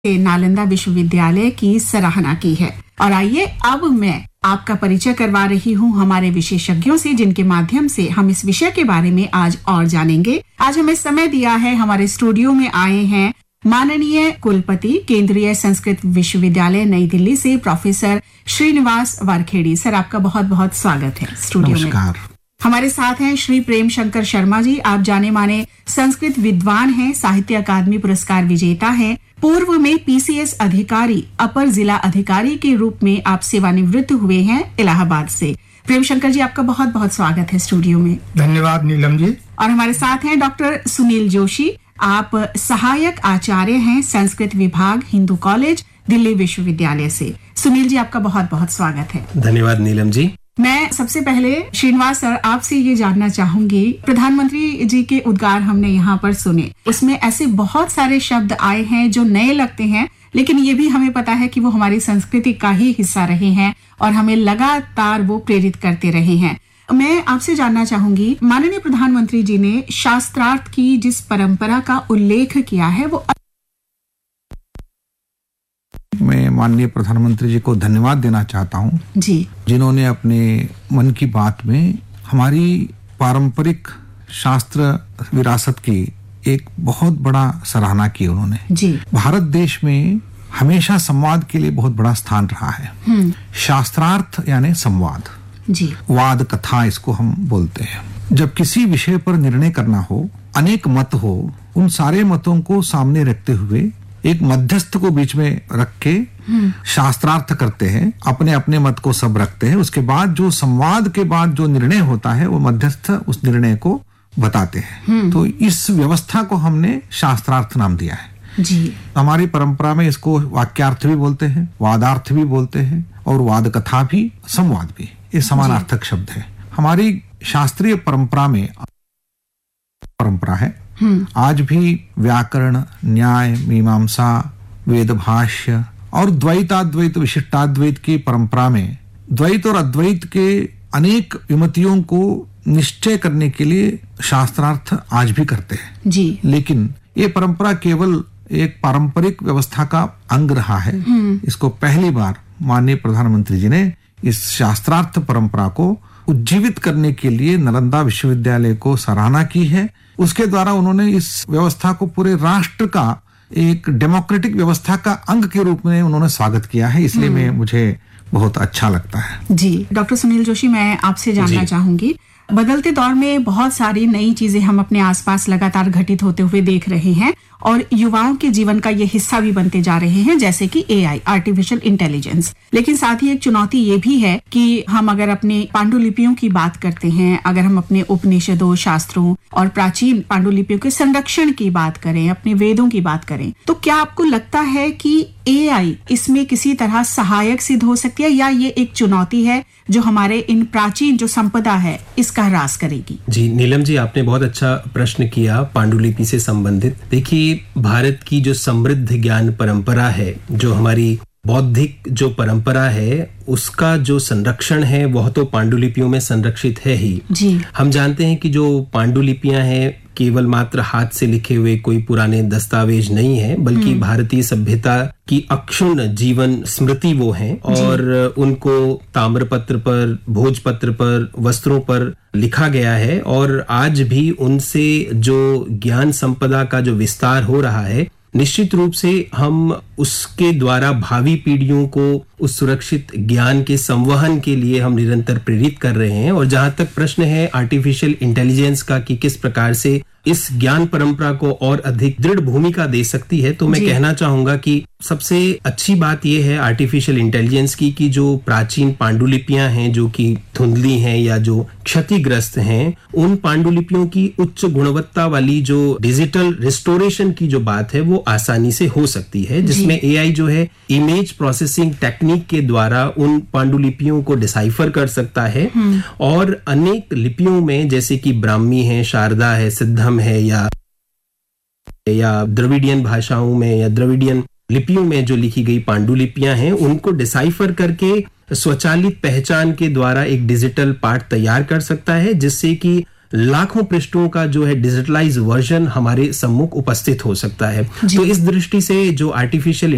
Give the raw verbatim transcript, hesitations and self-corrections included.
नालंदा विश्वविद्यालय की सराहना की है। और आइए अब मैं आपका परिचय करवा रही हूँ हमारे विशेषज्ञों से, जिनके माध्यम से हम इस विषय के बारे में आज और जानेंगे। आज हमें समय दिया है, हमारे स्टूडियो में आए हैं माननीय कुलपति केंद्रीय संस्कृत विश्वविद्यालय नई दिल्ली से प्रोफेसर श्रीनिवास वारखेड़ी। सर, आपका बहुत बहुत स्वागत है स्टूडियो में। नमस्कार। हमारे साथ हैं श्री प्रेम शंकर शर्मा जी। आप जाने माने संस्कृत विद्वान हैं, साहित्य अकादमी पुरस्कार विजेता हैं। पूर्व में पीसीएस अधिकारी, अपर जिला अधिकारी के रूप में आप सेवानिवृत्त हुए हैं इलाहाबाद से। प्रेम शंकर जी, आपका बहुत बहुत स्वागत है स्टूडियो में। धन्यवाद नीलम जी। और हमारे साथ हैं डॉक्टर सुनील जोशी। आप सहायक आचार्य हैं, संस्कृत विभाग, हिंदू कॉलेज, दिल्ली विश्वविद्यालय से। सुनील जी, आपका बहुत बहुत स्वागत है। धन्यवाद नीलम जी। मैं सबसे पहले श्रीनिवास सर आपसे ये जानना चाहूंगी, प्रधानमंत्री जी के उद्गार हमने यहाँ पर सुने, उसमें ऐसे बहुत सारे शब्द आए हैं जो नए लगते हैं, लेकिन ये भी हमें पता है कि वो हमारी संस्कृति का ही हिस्सा रहे हैं और हमें लगातार वो प्रेरित करते रहे हैं। मैं आपसे जानना चाहूंगी, माननीय प्रधानमंत्री जी ने शास्त्रार्थ की जिस परंपरा का उल्लेख किया है, वो मैं माननीय प्रधानमंत्री जी को धन्यवाद देना चाहता हूं जी, जिन्होंने अपने मन की बात में हमारी पारंपरिक शास्त्र विरासत की एक बहुत बड़ा सराहना की उन्होंने जी। भारत देश में हमेशा संवाद के लिए बहुत बड़ा स्थान रहा है। शास्त्रार्थ यानी संवाद जी, वाद कथा इसको हम बोलते हैं। जब किसी विषय पर निर्णय करना हो, अनेक मत हो, उन सारे मतों को सामने रखते हुए एक मध्यस्थ को बीच में रख के शास्त्रार्थ करते हैं, अपने अपने मत को सब रखते हैं। उसके बाद जो संवाद के बाद जो निर्णय होता है, वो मध्यस्थ उस निर्णय को बताते हैं। तो इस व्यवस्था को हमने शास्त्रार्थ नाम दिया है जी। हमारी परंपरा में इसको वाक्यार्थ भी बोलते हैं, वादार्थ भी बोलते हैं, और वाद कथा भी, संवाद भी। ये समानार्थक शब्द है। हमारी शास्त्रीय परंपरा में परंपरा है, आज भी व्याकरण, न्याय, मीमांसा, वेद भाष्य और द्वैताद्वैत विशिष्टाद्वैत की परंपरा में द्वैत और अद्वैत के अनेक विमतियों को निश्चय करने के लिए शास्त्रार्थ आज भी करते हैं जी। लेकिन ये परंपरा केवल एक पारंपरिक व्यवस्था का अंग रहा है। इसको पहली बार माननीय प्रधानमंत्री जी ने इस शास्त्रार्थ परंपरा को उज्जीवित करने के लिए नालंदा विश्वविद्यालय को सराहना की है। उसके द्वारा उन्होंने इस व्यवस्था को पूरे राष्ट्र का एक डेमोक्रेटिक व्यवस्था का अंग के रूप में उन्होंने स्वागत किया है। इसलिए मैं मुझे बहुत अच्छा लगता है जी। डॉक्टर सुनील जोशी, मैं आपसे जानना चाहूंगी, बदलते दौर में बहुत सारी नई चीजें हम अपने आसपास लगातार घटित होते हुए देख रहे हैं और युवाओं के जीवन का ये हिस्सा भी बनते जा रहे हैं, जैसे कि एआई, आर्टिफिशियल इंटेलिजेंस। लेकिन साथ ही एक चुनौती ये भी है कि हम अगर अपनी पांडुलिपियों की बात करते हैं, अगर हम अपने उपनिषदों, शास्त्रों और प्राचीन पांडुलिपियों के संरक्षण की बात करें, अपने वेदों की बात करें, तो क्या आपको लगता है कि एआई इसमें किसी तरह सहायक सिद्ध हो सकती है, या ये एक चुनौती है जो हमारे इन प्राचीन जो संपदा है इसका ह्रास करेगी? जी नीलम जी, आपने बहुत अच्छा प्रश्न किया पांडुलिपि से संबंधित। देखिए, भारत की जो समृद्ध ज्ञान परंपरा है, जो हमारी बौद्धिक जो परंपरा है, उसका जो संरक्षण है वह तो पांडुलिपियों में संरक्षित है ही जी। हम जानते हैं कि जो पांडुलिपियां हैं केवल मात्र हाथ से लिखे हुए कोई पुराने दस्तावेज नहीं है, बल्कि भारतीय सभ्यता की अक्षुण्ण जीवन स्मृति वो हैं। और उनको ताम्रपत्र पर, भोजपत्र पर, वस्त्रों पर लिखा गया है। और आज भी उनसे जो ज्ञान संपदा का जो विस्तार हो रहा है, निश्चित रूप से हम उसके द्वारा भावी पीढ़ियों को उस सुरक्षित ज्ञान के संवहन के लिए हम निरंतर प्रेरित कर रहे हैं। और जहां तक प्रश्न है आर्टिफिशियल इंटेलिजेंस का कि किस प्रकार से इस ज्ञान परंपरा को और अधिक दृढ़ भूमिका दे सकती है, तो मैं कहना चाहूंगा कि सबसे अच्छी बात यह है आर्टिफिशियल इंटेलिजेंस की कि जो प्राचीन पांडुलिपियां हैं, जो कि धुंधली हैं या जो क्षतिग्रस्त हैं, उन पांडुलिपियों की उच्च गुणवत्ता वाली जो डिजिटल रिस्टोरेशन की जो बात है वो आसानी से हो सकती है, जिसमें एआई जो है इमेज प्रोसेसिंग टेक्निक के द्वारा उन पांडुलिपियों को डिसाइफर कर सकता है। और अनेक लिपियों में, जैसे कि ब्राह्मी है, शारदा है, सिद्धम है, या या द्रविडियन भाषाओं में या द्रविडियन लिपियों में जो लिखी गई पांडुलिपियां हैं, उनको डिसाइफर करके स्वचालित पहचान के द्वारा एक डिजिटल पार्ट तैयार कर सकता है, जिससे कि लाखों पृष्ठों का जो है डिजिटलाइज वर्जन हमारे सम्मुख उपस्थित हो सकता है। तो इस दृष्टि से जो आर्टिफिशियल